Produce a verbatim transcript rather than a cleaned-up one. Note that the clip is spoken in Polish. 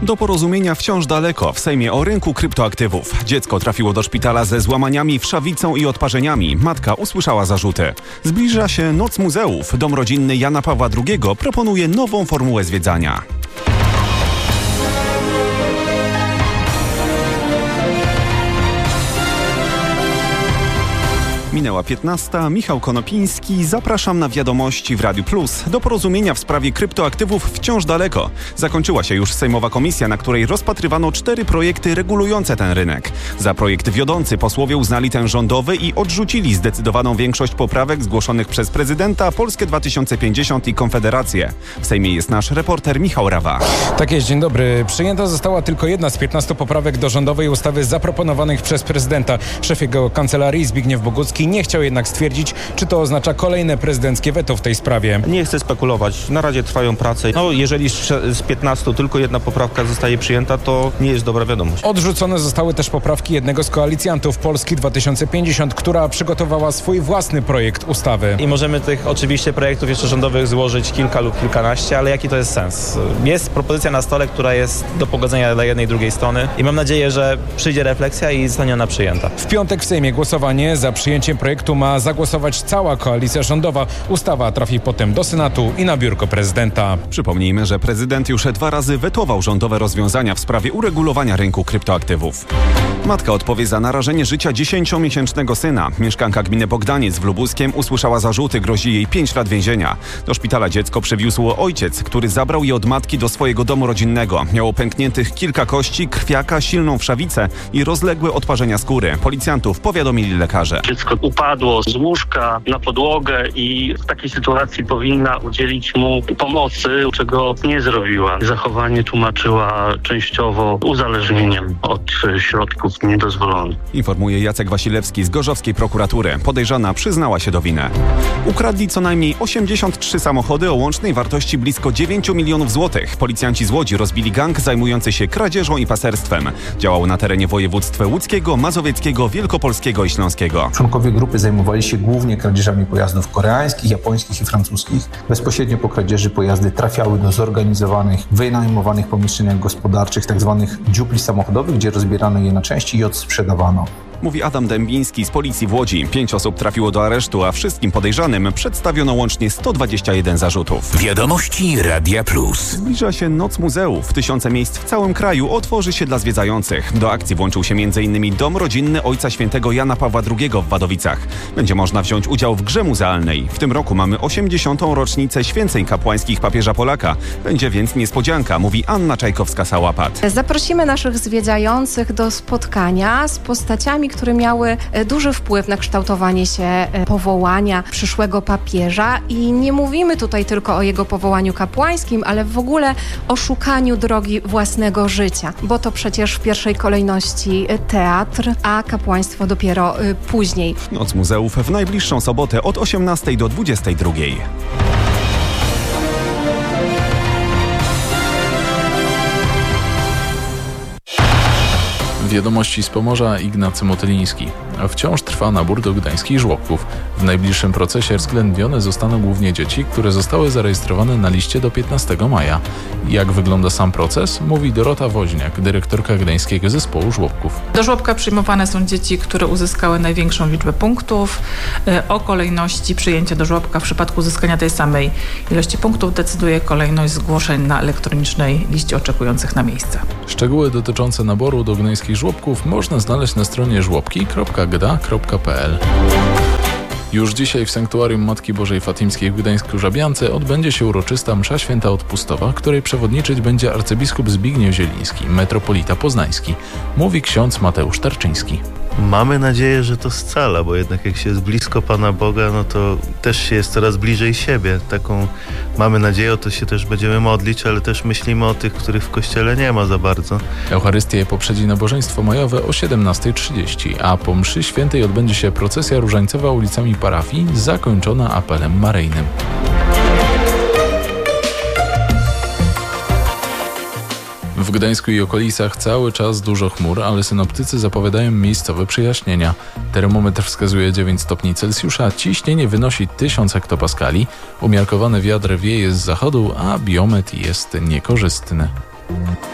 Do porozumienia wciąż daleko. W Sejmie o rynku kryptoaktywów. Dziecko trafiło do szpitala ze złamaniami wszawicą i odparzeniami. Matka usłyszała zarzuty. Zbliża się Noc Muzeów. Dom rodzinny Jana Pawła drugiego proponuje nową formułę zwiedzania. Minęła piętnasta. Michał Konopiński. Zapraszam na wiadomości w Radiu Plus. Do porozumienia w sprawie kryptoaktywów wciąż daleko. Zakończyła się już sejmowa komisja, na której rozpatrywano cztery projekty regulujące ten rynek. Za projekt wiodący posłowie uznali ten rządowy i odrzucili zdecydowaną większość poprawek zgłoszonych przez prezydenta, Polskę dwa tysiące pięćdziesiąt i Konfederację. W Sejmie jest nasz reporter Michał Rawa. Tak jest, dzień dobry. Przyjęta została tylko jedna z piętnastu poprawek do rządowej ustawy zaproponowanych przez prezydenta. Szef jego kancelarii Zbigniew Bogucki nie chciał jednak stwierdzić, czy to oznacza kolejne prezydenckie weto w tej sprawie. Nie chcę spekulować. Na razie trwają prace. No, jeżeli z piętnastu tylko jedna poprawka zostaje przyjęta, to nie jest dobra wiadomość. Odrzucone zostały też poprawki jednego z koalicjantów, Polski dwa tysiące pięćdziesiąt, która przygotowała swój własny projekt ustawy. I możemy tych oczywiście projektów jeszcze rządowych złożyć kilka lub kilkanaście, ale jaki to jest sens? Jest propozycja na stole, która jest do pogodzenia dla jednej i drugiej strony i mam nadzieję, że przyjdzie refleksja i zostanie ona przyjęta. W piątek w Sejmie głosowanie za przyjęciem projektu ma zagłosować cała koalicja rządowa. Ustawa trafi potem do Senatu i na biurko prezydenta. Przypomnijmy, że prezydent już dwa razy wetował rządowe rozwiązania w sprawie uregulowania rynku kryptoaktywów. Matka odpowie za narażenie życia dziesięciomiesięcznego syna. Mieszkanka gminy Bogdaniec w Lubuskiem usłyszała zarzuty, grozi jej pięć lat więzienia. Do szpitala dziecko przywiózł ojciec, który zabrał je od matki do swojego domu rodzinnego. Miało pękniętych kilka kości, krwiaka, silną wszawicę i rozległe odparzenia skóry. Policjantów powiadomili lekarze. Dziecko upadło z łóżka na podłogę i w takiej sytuacji powinna udzielić mu pomocy, czego nie zrobiła. Zachowanie tłumaczyła częściowo uzależnieniem od środków niedozwolonych. Informuje Jacek Wasilewski z Gorzowskiej Prokuratury. Podejrzana przyznała się do winy. Ukradli co najmniej osiemdziesiąt trzy samochody o łącznej wartości blisko dziewięć milionów złotych. Policjanci z Łodzi rozbili gang zajmujący się kradzieżą i paserstwem. Działał na terenie województw łódzkiego, mazowieckiego, wielkopolskiego i śląskiego. Członkowie grupy zajmowali się głównie kradzieżami pojazdów koreańskich, japońskich i francuskich. Bezpośrednio po kradzieży pojazdy trafiały do zorganizowanych, wynajmowanych pomieszczeniach gospodarczych, tzw. dziupli samochodowych, gdzie rozbierano je na części i odsprzedawano. Mówi Adam Dębiński z policji w Łodzi. Pięć osób trafiło do aresztu, a wszystkim podejrzanym przedstawiono łącznie sto dwadzieścia jeden zarzutów. Wiadomości Radia Plus. Zbliża się Noc Muzeów. Tysiące miejsc w całym kraju otworzy się dla zwiedzających. Do akcji włączył się między innymi Dom Rodzinny Ojca Świętego Jana Pawła drugiego w Wadowicach. Będzie można wziąć udział w grze muzealnej. W tym roku mamy osiemdziesiątą rocznicę święceń kapłańskich papieża Polaka. Będzie więc niespodzianka, mówi Anna Czajkowska-Sałapat. Zaprosimy naszych zwiedzających do spotkania z postaciami, które miały duży wpływ na kształtowanie się powołania przyszłego papieża i nie mówimy tutaj tylko o jego powołaniu kapłańskim, ale w ogóle o szukaniu drogi własnego życia, bo to przecież w pierwszej kolejności teatr, a kapłaństwo dopiero później. Noc Muzeów w najbliższą sobotę od osiemnastej do dwudziestej drugiej. Wiadomości z Pomorza, Ignacy Motyliński. Wciąż trwa nabór do gdańskich żłobków. W najbliższym procesie uwzględnione zostaną głównie dzieci, które zostały zarejestrowane na liście do piętnastego maja. Jak wygląda sam proces? Mówi Dorota Woźniak, dyrektorka gdańskiego zespołu żłobków. Do żłobka przyjmowane są dzieci, które uzyskały największą liczbę punktów. O kolejności przyjęcia do żłobka w przypadku uzyskania tej samej ilości punktów decyduje kolejność zgłoszeń na elektronicznej liście oczekujących na miejsce. Szczegóły dotyczące naboru do gdańskich żłobków można znaleźć na stronie żłobki kropka gda kropka pe el. Już dzisiaj w Sanktuarium Matki Bożej Fatimskiej w Gdańsku-Żabiance odbędzie się uroczysta msza święta odpustowa, której przewodniczyć będzie arcybiskup Zbigniew Zieliński, metropolita poznański, mówi ksiądz Mateusz Tarczyński. Mamy nadzieję, że to scala, bo jednak jak się jest blisko Pana Boga, no to też się jest coraz bliżej siebie. Taką mamy nadzieję, o to się też będziemy modlić, ale też myślimy o tych, których w Kościele nie ma za bardzo. Eucharystię poprzedzi nabożeństwo majowe o siedemnasta trzydzieści, a po mszy świętej odbędzie się procesja różańcowa ulicami parafii, zakończona apelem maryjnym. W Gdańsku i okolicach cały czas dużo chmur, ale synoptycy zapowiadają miejscowe przejaśnienia. Termometr wskazuje dziewięć stopni Celsjusza, ciśnienie wynosi tysiąc hektopaskali, umiarkowany wiatr wieje z zachodu, a biometr jest niekorzystny.